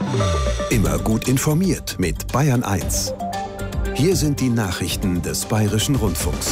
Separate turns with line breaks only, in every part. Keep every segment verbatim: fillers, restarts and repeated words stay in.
Immer gut informiert mit Bayern eins. Hier sind die Nachrichten des Bayerischen Rundfunks.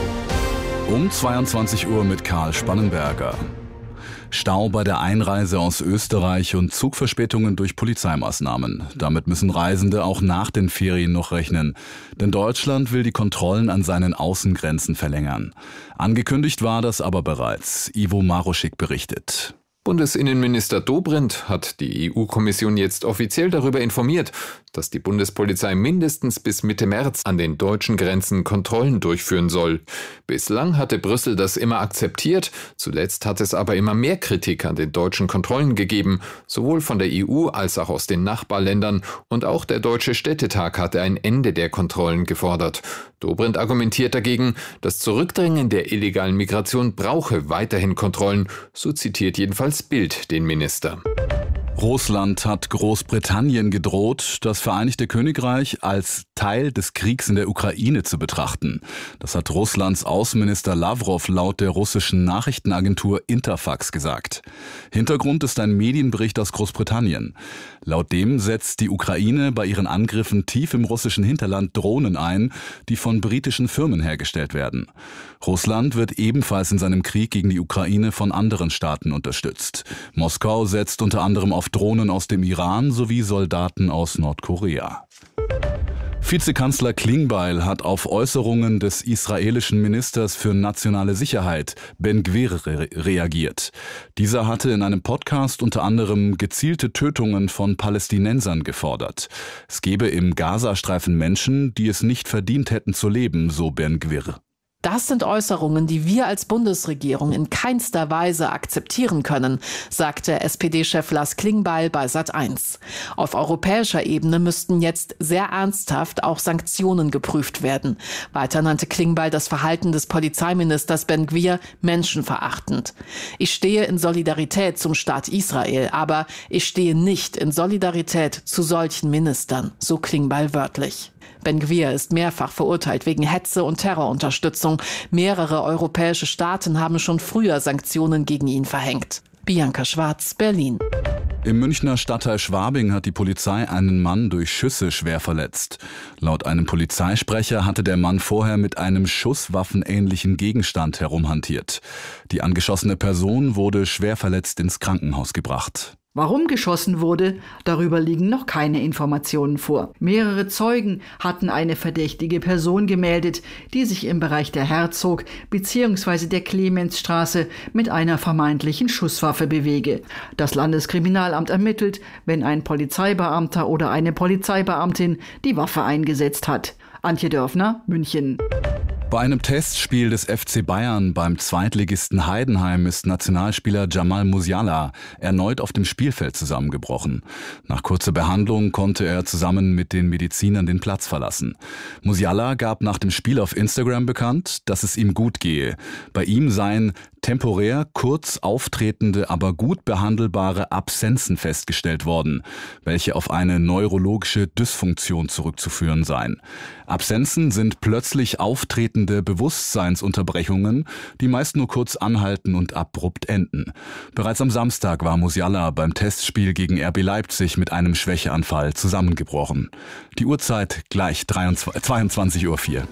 Um zweiundzwanzig Uhr mit Karl Spannenberger. Stau bei der Einreise aus Österreich und Zugverspätungen durch Polizeimaßnahmen. Damit müssen Reisende auch nach den Ferien noch rechnen. Denn Deutschland will die Kontrollen an seinen Außengrenzen verlängern. Angekündigt war das aber bereits. Ivo Maroschik berichtet.
Bundesinnenminister Dobrindt hat die E U-Kommission jetzt offiziell darüber informiert, dass die Bundespolizei mindestens bis Mitte März an den deutschen Grenzen Kontrollen durchführen soll. Bislang hatte Brüssel das immer akzeptiert, zuletzt hat es aber immer mehr Kritik an den deutschen Kontrollen gegeben, sowohl von der E U als auch aus den Nachbarländern, und auch der Deutsche Städtetag hatte ein Ende der Kontrollen gefordert. Dobrindt argumentiert dagegen, das Zurückdrängen der illegalen Migration brauche weiterhin Kontrollen, so zitiert jedenfalls Bild den Minister.
Russland hat Großbritannien gedroht, das Vereinigte Königreich als Teil des Kriegs in der Ukraine zu betrachten. Das hat Russlands Außenminister Lavrov laut der russischen Nachrichtenagentur Interfax gesagt. Hintergrund ist ein Medienbericht aus Großbritannien. Laut dem setzt die Ukraine bei ihren Angriffen tief im russischen Hinterland Drohnen ein, die von britischen Firmen hergestellt werden. Russland wird ebenfalls in seinem Krieg gegen die Ukraine von anderen Staaten unterstützt. Moskau setzt unter anderem auf Drohnen aus dem Iran sowie Soldaten aus Nordkorea. Vizekanzler Klingbeil hat auf Äußerungen des israelischen Ministers für nationale Sicherheit, Ben-Gvir, re- reagiert. Dieser hatte in einem Podcast unter anderem gezielte Tötungen von Palästinensern gefordert. Es gebe im Gazastreifen Menschen, die es nicht verdient hätten zu leben, so Ben-Gvir.
Das sind Äußerungen, die wir als Bundesregierung in keinster Weise akzeptieren können, sagte S P D-Chef Lars Klingbeil bei Sat eins. Auf europäischer Ebene müssten jetzt sehr ernsthaft auch Sanktionen geprüft werden. Weiter nannte Klingbeil das Verhalten des Polizeiministers Ben-Gvir menschenverachtend. Ich stehe in Solidarität zum Staat Israel, aber ich stehe nicht in Solidarität zu solchen Ministern, so Klingbeil wörtlich. Ben-Gvir ist mehrfach verurteilt wegen Hetze und Terrorunterstützung. Mehrere europäische Staaten haben schon früher Sanktionen gegen ihn verhängt. Bianca Schwarz, Berlin.
Im Münchner Stadtteil Schwabing hat die Polizei einen Mann durch Schüsse schwer verletzt. Laut einem Polizeisprecher hatte der Mann vorher mit einem schusswaffenähnlichen Gegenstand herumhantiert. Die angeschossene Person wurde schwer verletzt ins Krankenhaus gebracht.
Warum geschossen wurde, darüber liegen noch keine Informationen vor. Mehrere Zeugen hatten eine verdächtige Person gemeldet, die sich im Bereich der Herzog- bzw. der Clemensstraße mit einer vermeintlichen Schusswaffe bewege. Das Landeskriminalamt ermittelt, wenn ein Polizeibeamter oder eine Polizeibeamtin die Waffe eingesetzt hat. Antje Dörfner, München.
Bei einem Testspiel des F C Bayern beim Zweitligisten Heidenheim ist Nationalspieler Jamal Musiala erneut auf dem Spielfeld zusammengebrochen. Nach kurzer Behandlung konnte er zusammen mit den Medizinern den Platz verlassen. Musiala gab nach dem Spiel auf Instagram bekannt, dass es ihm gut gehe. Bei ihm seien temporär kurz auftretende, aber gut behandelbare Absenzen festgestellt worden, welche auf eine neurologische Dysfunktion zurückzuführen seien. Absenzen sind plötzlich auftretende Bewusstseinsunterbrechungen, die meist nur kurz anhalten und abrupt enden. Bereits am Samstag war Musiala beim Testspiel gegen R B Leipzig mit einem Schwächeanfall zusammengebrochen. Die Uhrzeit gleich zweiundzwanzig Uhr vier.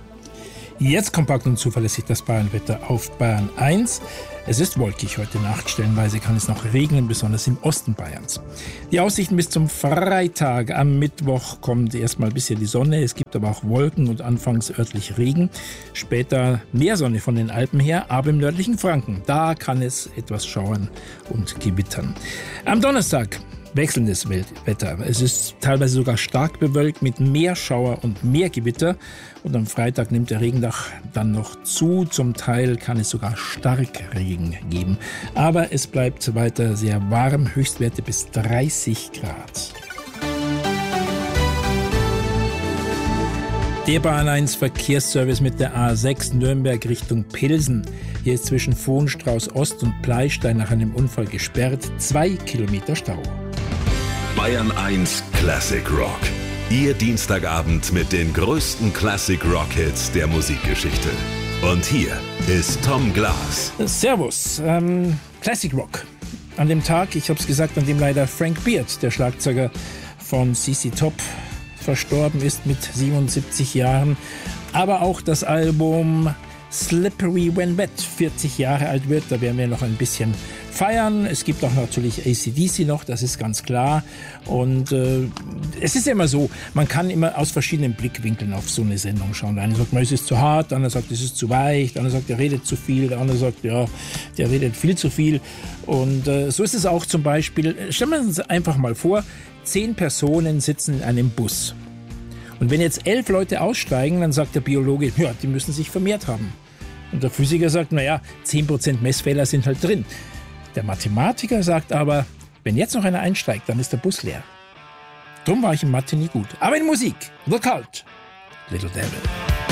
Jetzt kompakt und zuverlässig das Bayernwetter auf Bayern eins. Es ist wolkig heute Nacht, stellenweise kann es noch regnen, besonders im Osten Bayerns. Die Aussichten bis zum Freitag. Am Mittwoch kommt erstmal ein bisschen die Sonne, es gibt aber auch Wolken und anfangs örtlich Regen. Später mehr Sonne von den Alpen her, aber im nördlichen Franken, da kann es etwas schauern und gewittern. Am Donnerstag wechselndes Wetter. Es ist teilweise sogar stark bewölkt mit mehr Schauer und mehr Gewitter. Und am Freitag nimmt der Regendach dann noch zu. Zum Teil kann es sogar Starkregen geben. Aber es bleibt weiter sehr warm, Höchstwerte bis dreißig Grad. Der Bayern eins Verkehrsservice mit der A sechs Nürnberg Richtung Pilsen. Hier ist zwischen Vohnstrauß Ost und Pleistein nach einem Unfall gesperrt. Zwei Kilometer Stau.
Bayern eins Classic Rock. Ihr Dienstagabend mit den größten Classic Rock Hits der Musikgeschichte. Und hier ist Tom Glas.
Servus, ähm, Classic Rock. an dem Tag, ich habe es gesagt, an dem leider Frank Beard, der Schlagzeuger von C C Top, verstorben ist mit siebenundsiebzig Jahren. Aber auch das Album Slippery When Wet vierzig Jahre alt wird. Da werden wir noch ein bisschen feiern. Es gibt auch natürlich A C D C noch, das ist ganz klar. Und äh, es ist ja immer so, man kann immer aus verschiedenen Blickwinkeln auf so eine Sendung schauen. Der eine sagt, es ist zu hart, der andere sagt, es ist zu weich, der andere sagt, der redet zu viel, der andere sagt, ja, der redet viel zu viel. Und äh, so ist es auch zum Beispiel, stellen wir uns einfach mal vor, zehn Personen sitzen in einem Bus. Und wenn jetzt elf Leute aussteigen, dann sagt der Biologe, ja, die müssen sich vermehrt haben. Und der Physiker sagt, naja, zehn Prozent Messfehler sind halt drin. Der Mathematiker sagt aber, wenn jetzt noch einer einsteigt, dann ist der Bus leer. Drum war ich in Mathe nie gut. Aber in Musik, The Cult, Little Devil.